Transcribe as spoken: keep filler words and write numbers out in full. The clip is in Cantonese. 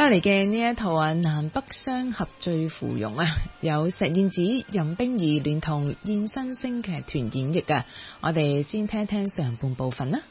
帶嚟嘅呢一套啊，南北雙俠醉芙蓉啊，有石燕子、任冰兒聯同現身星劇團演繹啊，我哋先聽聽上半部分啦。